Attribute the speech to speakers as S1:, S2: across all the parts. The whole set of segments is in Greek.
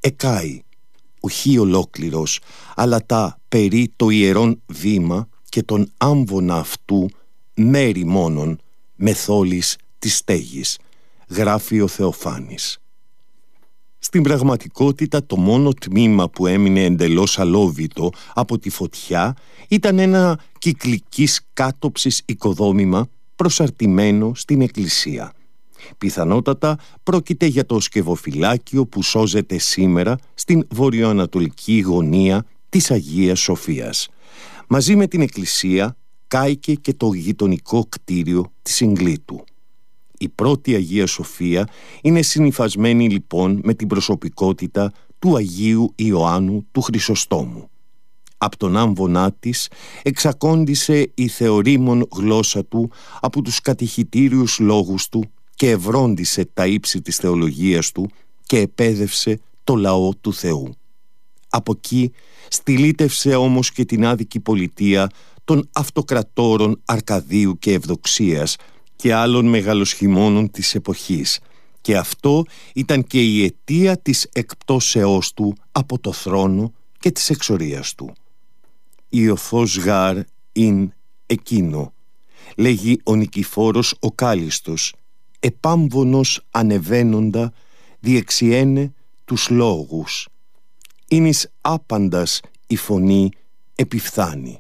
S1: εκάει, ουχή ολόκληρος, αλλά τα περί το ιερόν βήμα και τον άμβονα αυτού μέρη μόνον μεθόλης της στέγης, γράφει ο Θεοφάνης. Στην πραγματικότητα το μόνο τμήμα που έμεινε εντελώς αλόβητο από τη φωτιά ήταν ένα κυκλικής κάτοψης οικοδόμημα προσαρτημένο στην εκκλησία. Πιθανότατα πρόκειται για το σκευοφυλάκιο που σώζεται σήμερα στην βορειοανατολική γωνία της Αγίας Σοφίας. Μαζί με την εκκλησία κάηκε και το γειτονικό κτίριο της Ιγκλήτου. Η πρώτη Αγία Σοφία είναι συνυφασμένη λοιπόν με την προσωπικότητα του Αγίου Ιωάννου του Χρυσοστόμου. Από τον άμβονά της εξακόντισε η θεωρήμων γλώσσα του από τους κατηχητήριους λόγους του και ευρόντισε τα ύψη της θεολογίας του και επέδευσε το λαό του Θεού. Από εκεί στυλίτευσε όμως και την άδικη πολιτεία των αυτοκρατόρων Αρκαδίου και Ευδοξίας και άλλων μεγαλοσχημώνων της εποχής, και αυτό ήταν και η αιτία της εκπτώσεώς του από το θρόνο και της εξορίας του. «Ιωθός γάρ ειν εκείνο», λέγει ο Νικηφόρος ο Κάλιστος, «επάμβονος ανεβαίνοντα διεξιένε τους λόγους, ίνις άπαντας η φωνή επιφθάνει».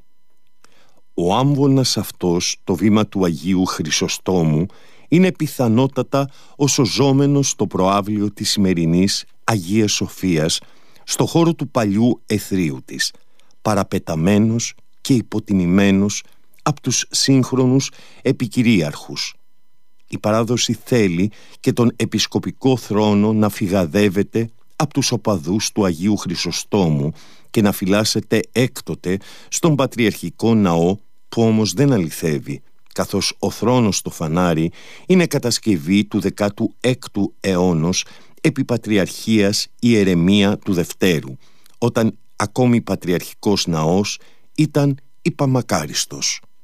S1: Ο άμβονας αυτός, το βήμα του Αγίου Χρυσοστόμου, είναι πιθανότατα ο σωζόμενος στο προαύλιο της σημερινής Αγίας Σοφίας, στο χώρο του παλιού εθρίου της, παραπεταμένος και υποτιμημένος από τους σύγχρονους επικυρίαρχους. Η παράδοση θέλει και τον επισκοπικό θρόνο να φυγαδεύεται από τους οπαδούς του Αγίου Χρυσοστόμου και να φυλάσσεται έκτοτε στον πατριαρχικό ναό, που όμως δεν αληθεύει, καθώς ο θρόνος στο φανάρι είναι κατασκευή του 16ου αιώνος επί πατριαρχίας Ιερεμία του Δευτέρου, όταν ακόμη πατριαρχικός ναός ήταν υπαμακάριστος.